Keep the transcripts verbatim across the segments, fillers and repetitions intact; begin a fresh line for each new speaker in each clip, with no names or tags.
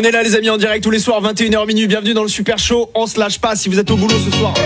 On est là les amis en direct tous les soirs vingt et une heures minuit. Bienvenue dans le Super Show. On se lâche pas si vous êtes au boulot ce soir.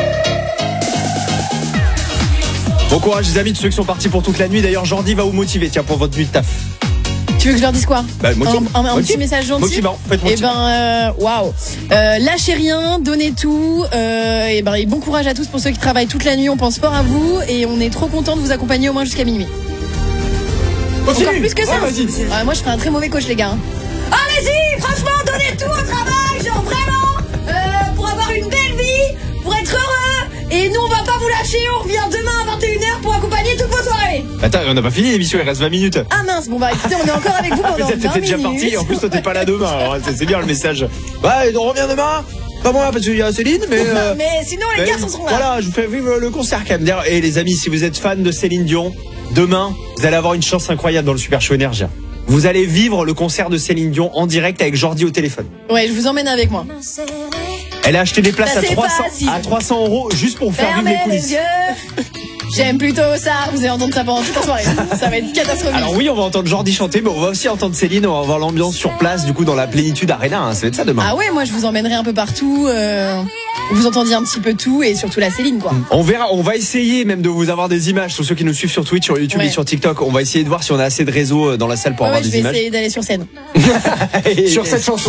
Bon courage les amis de ceux qui sont partis pour toute la nuit. D'ailleurs Jordi va vous motiver tiens pour votre nuit de taf.
Tu veux que je leur dise quoi?
Bah, motive,
un, un, un
motive,
petit message gentil.
Motivant, faites
Eh ben, waouh. Wow. Euh, lâchez rien, donnez tout. Euh, et ben, et bon courage à tous pour ceux qui travaillent toute la nuit. On pense fort à vous et on est trop content de vous accompagner au moins jusqu'à minuit.
Continue.
Encore plus que ça.
Ouais, vas-y.
Ah, moi, je ferai un très mauvais coach, les gars. Allez-y, franchement, donnez tout au travail, genre vraiment, euh, pour avoir une belle vie, pour être heureux. Et nous, on va pas vous lâcher. On revient demain à vingt et une heures pour accompagner toutes vos soirées.
Attends, on n'a pas fini l'émission, il reste vingt minutes.
Ah mince, bon bah écoutez, on est encore avec vous pendant vingt minutes.
T'étais déjà parti, en plus toi t'es pas là demain, alors c'est, c'est bien le message. Ouais, on revient demain. Pas moi parce qu'il y a Céline, mais. Euh,
mais sinon les
mais,
garçons sont là.
Voilà, je vous fais vivre le concert quand même. Et les amis, si vous êtes fan de Céline Dion, demain, vous allez avoir une chance incroyable dans le Super Show Énergie. Vous allez vivre le concert de Céline Dion en direct avec Jordi au téléphone.
Ouais, je vous emmène avec moi.
Elle a acheté des places
ça,
à trois cents,
facile.
à trois cents euros juste pour faire
Fermez
vivre les coulisses.
les yeux. J'aime plutôt ça. Vous allez entendre ça pendant toute la soirée. Ça va être catastrophique.
Alors oui, on va entendre Jordi chanter, mais on va aussi entendre Céline. On va avoir l'ambiance sur place, du coup, dans la Plénitude Arena. Hein. Ça va être ça demain.
Ah ouais, moi je vous emmènerai un peu partout. Euh, vous entendiez un petit peu tout et surtout la Céline, quoi.
On verra, on va essayer même de vous avoir des images sur ceux qui nous suivent sur Twitch, sur YouTube
ouais.
et sur TikTok. On va essayer de voir si on a assez de réseau dans la salle pour
ouais,
avoir
ouais,
des images.
Je vais essayer d'aller sur scène.
Sur cette chanson.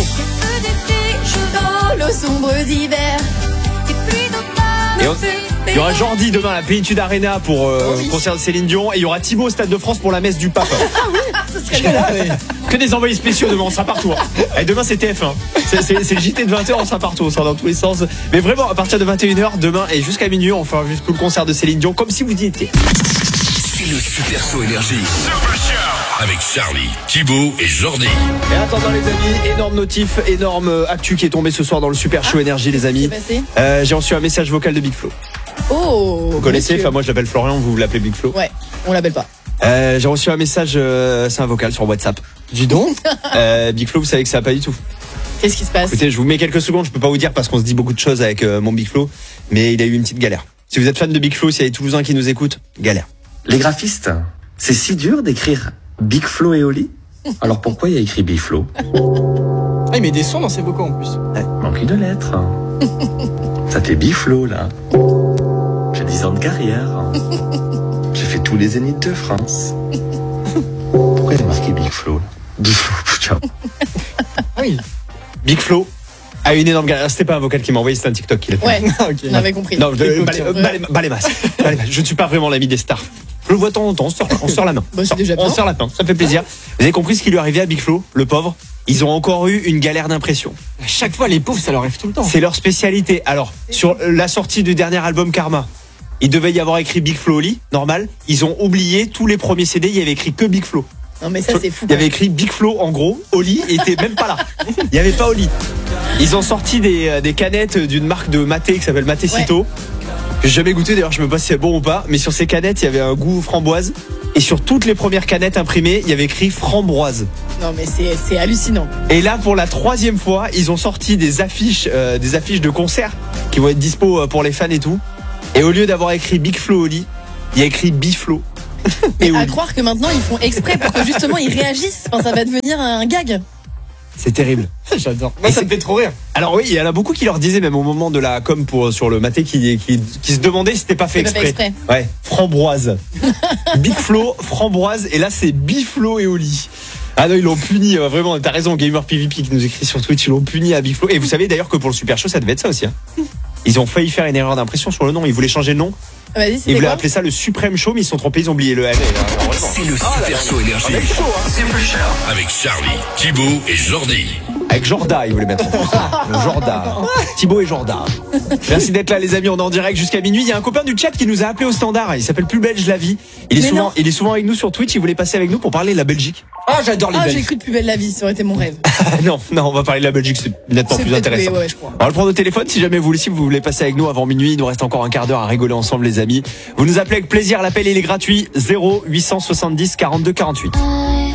Dans le sombre d'hiver.
Et on... Il y aura Jordi demain à la Plénitude Arena pour euh,
oh oui.
concert de Céline Dion. Et il y aura Thibaut au Stade de France pour la messe du pape.
Ah oui, ce serait bien.
Là, que des envoyés spéciaux demain, on sera partout. Et demain c'est T F un. C'est, c'est, c'est le J T de vingt heures, on sera partout, on sera dans tous les sens. Mais vraiment, à partir de vingt et une heures, demain et jusqu'à minuit, on fera juste tout le concert de Céline Dion comme si vous y étiez.
C'est le Super Show Énergie. Super Show avec Charlie, Thibaut et Jordi.
Et attendant les amis, énorme notif, énorme actu qui est tombé ce soir dans le Super Show
ah,
Énergie les amis. Euh, j'ai reçu un message vocal de Big Flo.
Oh.
Vous connaissez, enfin moi je l'appelle Florian, vous l'appelez Big Flo.
Ouais, on l'appelle pas.
Euh, j'ai reçu un message, euh, c'est un vocal sur WhatsApp. Dis donc. euh, Big Flo, vous savez que ça va pas du tout.
Qu'est-ce qui se passe?
Écoutez, je vous mets quelques secondes, je peux pas vous dire parce qu'on se dit beaucoup de choses avec euh, mon Big Flo, mais il a eu une petite galère. Si vous êtes fan de Big Flo, s'il y a des Toulousains qui nous écoutent, galère.
Les graphistes, c'est si dur d'écrire Big Flo et Oli. Alors pourquoi il y a écrit Big Flo?
Ah, il met des sons dans ses vocaux en plus.
Ouais, manque une lettre. Ça fait Big Flo là. J'ai dix ans de carrière. J'ai fait tous les zéniths de France. Pourquoi il y a marqué Big Flo là? Big Flo, ciao.
Oui.
Big Flo a une énorme galère. C'était pas un vocal qui m'a envoyé, c'était un TikTok qu'il a fait.
Ouais,
okay.
on avait compris.
Non, euh, balai, euh, balai, balai masse. Balai masse. Je ne suis pas vraiment l'ami des stars. Je le vois de temps en temps, on se sort, on se sort la main.
Bah, c'est déjà
on
bien.
se sort la main, ça fait plaisir. Vous avez compris ce qui lui est arrivé à Big Flo, le pauvre? Ils ont encore eu une galère d'impression.
À chaque fois, les pauvres, ça leur arrive tout le temps.
C'est leur spécialité. Alors, sur la sortie du dernier album Karma, il devait y avoir écrit Big Flo Oli, normal. Ils ont oublié tous les premiers C D, il y avait écrit que Big Flo.
Non mais ça c'est fou.
Il y avait écrit Big Flo en gros, Oli était même pas là. Il n'y avait pas Oli. Ils ont sorti des, des canettes d'une marque de maté qui s'appelle Matécito. Ouais. J'ai jamais goûté d'ailleurs, je me sais pas si c'est bon ou pas, mais sur ces canettes, il y avait un goût framboise. Et sur toutes les premières canettes imprimées, il y avait écrit framboise.
Non mais c'est, c'est hallucinant.
Et là, pour la troisième fois, ils ont sorti des affiches, euh, des affiches de concerts qui vont être dispo pour les fans et tout. Et au lieu d'avoir écrit Big Flo Oli, il y a écrit Biflo.
Mais à croire que maintenant ils font exprès pour que justement ils réagissent. Enfin, ça va devenir un gag.
C'est terrible.
J'adore. Moi, ça me fait trop rire.
Alors oui, il y en a beaucoup qui leur disaient, même au moment de la com pour, sur le maté, qui, qui, qui se demandaient si c'était pas fait exprès.
Pas fait exprès.
Ouais, framboise. Big Flo, framboise, et là c'est Biflo et Oli. Ah non, ils l'ont puni, euh, vraiment, t'as raison, Gamer P V P qui nous écrit sur Twitch, ils l'ont puni à Big Flo. Et vous savez d'ailleurs que pour le Super Show, ça devait être ça aussi. Hein. Ils ont failli faire une erreur d'impression sur le nom, ils voulaient changer le nom.
Vas-y,
ils voulaient appeler ça le Suprême Show, mais ils se sont trompés, ils ont oublié le L.
C'est le Super ah, Show Énergie. Avec, chaud, hein. Super Show. Avec Charlie, Thibaut et Jordi.
Avec Jorda, ils voulaient mettre en plus. Jorda. Thibaut et Jorda. Merci d'être là, les amis. On est en direct jusqu'à minuit. Il y a un copain du chat qui nous a appelé au standard. Il s'appelle Plus Belge la vie. Il est, souvent, il est souvent avec nous sur Twitch. Il voulait passer avec nous pour parler de la Belgique.
Ah, j'adore les
ah,
Belges.
J'ai cru de Plus belle la vie. Ça aurait été mon rêve.
non, non, on va parler de la Belgique. C'est nettement
c'est
plus intéressant.
Oui, ouais, je crois.
On va le prendre au téléphone. Si jamais vous, si vous voulez passer avec nous avant minuit, il nous reste encore un quart d'heure à rigoler ensemble, les amis. Vous nous appelez avec plaisir. L'appel, il est gratuit. zéro huit cent soixante-dix quarante-deux quarante-huit.